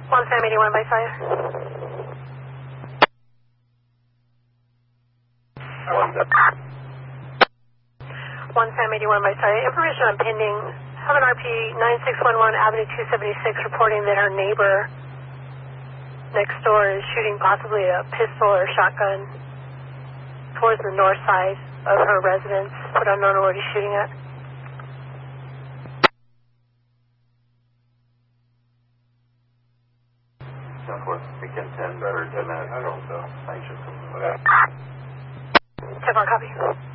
1 Sam 81 by Saya. 1 Sam 81 by Saya. Information on pending. Have an RP 9611 Avenue 276 reporting that her neighbor next door is shooting possibly a pistol or shotgun towards the north side of her residence. But unknown where he's shooting at. Southwest, weekend 10 for 10 minutes. Step on copy.